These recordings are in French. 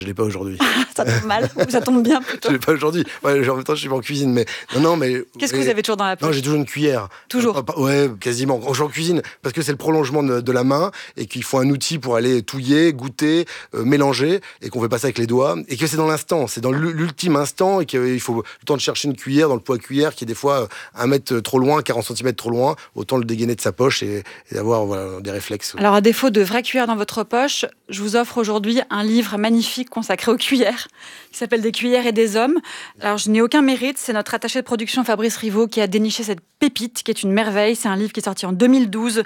Je l'ai pas aujourd'hui. Ça tombe mal, ou ça tombe bien plutôt. Je l'ai pas aujourd'hui. Ouais, en même temps, je suis pas en cuisine, mais non, mais. Qu'est-ce que vous avez toujours dans la poche? Non, j'ai toujours une cuillère. Toujours. Ouais, quasiment. Quand je suis en cuisine, parce que c'est le prolongement de la main et qu'il faut un outil pour aller touiller, goûter, mélanger et qu'on fait pas ça avec les doigts et que c'est dans l'instant, c'est dans l'ultime instant et qu'il faut le temps de chercher une cuillère dans le poids cuillère qui est des fois 1 mètre trop loin, 40 cm trop loin, autant le dégainer de sa poche et d'avoir des réflexes. Alors, à défaut de vraies cuillères dans votre poche, je vous offre aujourd'hui un livre magnifique consacré aux cuillères, qui s'appelle Des cuillères et des hommes. Alors, je n'ai aucun mérite, c'est notre attaché de production Fabrice Rivaud qui a déniché cette pépite, qui est une merveille. C'est un livre qui est sorti en 2012,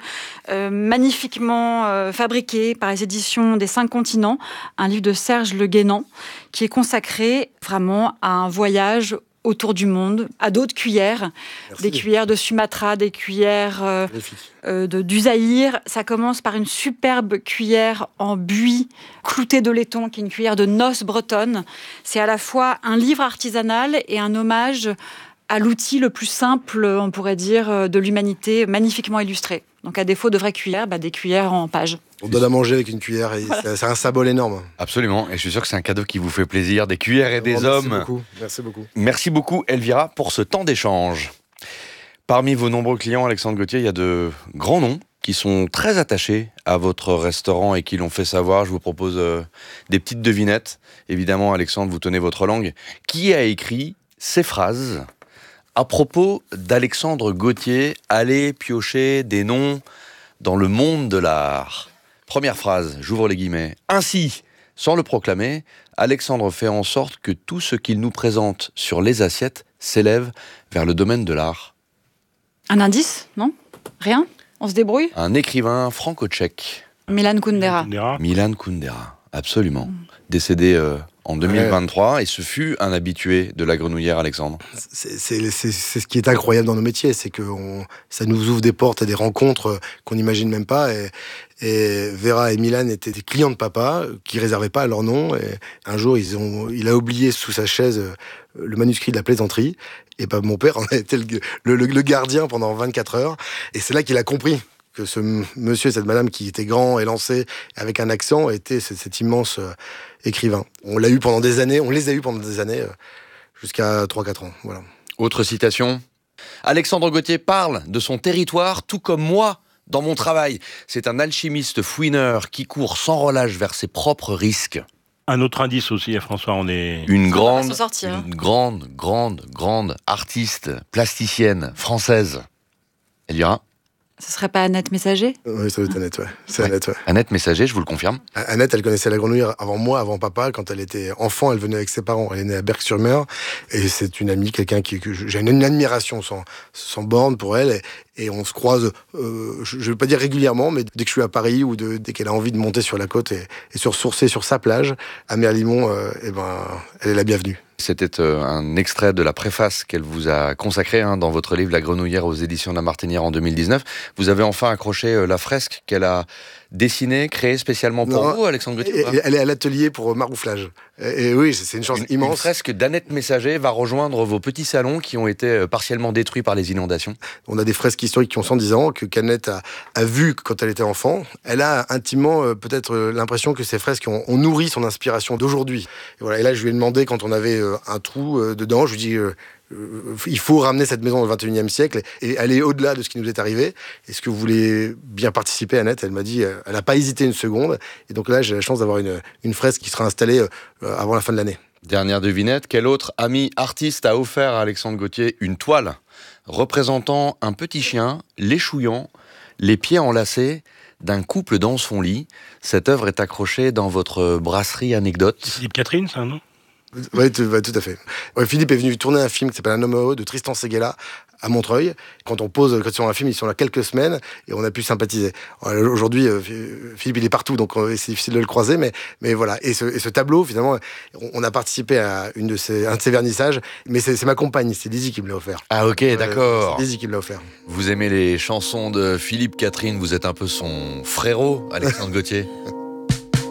magnifiquement fabriqué par les éditions des 5 continents, un livre de Serge Le Guénan, qui est consacré vraiment à un voyage autour du monde, à d'autres cuillères. Merci. Des cuillères de Sumatra, des cuillères du Zaïre. Ça commence par une superbe cuillère en buis cloutée de laiton, qui est une cuillère de noces bretonne. C'est à la fois un livre artisanal et un hommage à l'outil le plus simple, on pourrait dire, de l'humanité, magnifiquement illustré. Donc à défaut de vraies cuillères, des cuillères en page. On donne à manger avec une cuillère et voilà. C'est un symbole énorme. Absolument, et je suis sûr que c'est un cadeau qui vous fait plaisir. Des cuillères et des hommes. Merci beaucoup. Merci beaucoup Elvira pour ce temps d'échange. Parmi vos nombreux clients, Alexandre Gauthier, il y a de grands noms qui sont très attachés à votre restaurant et qui l'ont fait savoir. Je vous propose des petites devinettes. Évidemment, Alexandre, vous tenez votre langue. Qui a écrit ces phrases à propos d'Alexandre Gauthier? Allez piocher des noms dans le monde de l'art. Première phrase, j'ouvre les guillemets. Ainsi, sans le proclamer, Alexandre fait en sorte que tout ce qu'il nous présente sur les assiettes s'élève vers le domaine de l'art. Un indice? Non? Rien? On se débrouille? Un écrivain franco-tchèque. Milan Kundera. Milan Kundera, absolument. Décédé en 2023, et ce fut un habitué de la Grenouillère, Alexandre. C'est ce qui est incroyable dans nos métiers, c'est que ça nous ouvre des portes à des rencontres qu'on n'imagine même pas. Et Vera et Milan étaient des clients de papa qui réservaient pas leur nom. Et un jour, il a oublié sous sa chaise le manuscrit de la plaisanterie. Et mon père en a été le gardien pendant 24 heures. Et c'est là qu'il a compris que ce monsieur et cette madame qui était grand, élancé, avec un accent, était cet immense écrivain. On les a eu pendant des années, jusqu'à 3-4 ans. Voilà. Autre citation. Alexandre Gauthier parle de son territoire tout comme moi dans mon travail. C'est un alchimiste fouineur qui court sans relâche vers ses propres risques. Un autre indice aussi, François, on est... Une grande artiste plasticienne française. Elvira? Ce serait pas Annette Messager? Oui, ça doit être Annette, ouais. C'est Annette, ouais. Annette Messager, je vous le confirme. Annette, elle connaissait la Grenouillère avant moi, avant papa. Quand elle était enfant, elle venait avec ses parents. Elle est née à Berck-sur-Mer. Et c'est une amie, quelqu'un que j'ai une admiration sans borne pour elle. Et on se croise, je ne vais pas dire régulièrement, mais dès que je suis à Paris ou dès qu'elle a envie de monter sur la côte et se ressourcer sur sa plage, à Merlimont, elle est la bienvenue. C'était un extrait de la préface qu'elle vous a consacrée dans votre livre La Grenouillère aux éditions de La Martinière en 2019. Vous avez enfin accroché la fresque qu'elle a dessinée, créée spécialement pour vous, Alexandre Gauthier? Elle est à l'atelier pour marouflage. Et oui, c'est une chance immense. Une fresque d'Annette Messager va rejoindre vos petits salons qui ont été partiellement détruits par les inondations. On a des fresques historiques qui ont 110 ans, qu'Annette a vues quand elle était enfant. Elle a intimement peut-être l'impression que ces fresques ont nourri son inspiration d'aujourd'hui. Et voilà. Et là, je lui ai demandé, quand on avait un trou dedans, je lui ai dit... il faut ramener cette maison au XXIe siècle et aller au-delà de ce qui nous est arrivé. Est-ce que vous voulez bien participer, Annette? Elle m'a dit, elle n'a pas hésité une seconde. Et donc là, j'ai la chance d'avoir une fresque qui sera installée avant la fin de l'année. Dernière devinette, quel autre ami artiste a offert à Alexandre Gauthier une toile représentant un petit chien, l'échouillant, les pieds enlacés d'un couple dans son lit? Cette œuvre est accrochée dans votre brasserie anecdote. Philippe Catherine, ça, non? Oui, tout à fait. Ouais, Philippe est venu tourner un film qui s'appelle Un homme heureux de Tristan Seguela à Montreuil. Quand on pose un film, ils sont là quelques semaines et on a pu sympathiser. Aujourd'hui, Philippe, il est partout, donc c'est difficile de le croiser, mais voilà. Et ce tableau, finalement, on a participé à un de ses vernissages, mais c'est ma compagne, c'est Lizzie qui me l'a offert. Ah ok, d'accord. C'est Lizzie qui me l'a offert. Vous aimez les chansons de Philippe Catherine, vous êtes un peu son frérot, Alexandre Gauthier.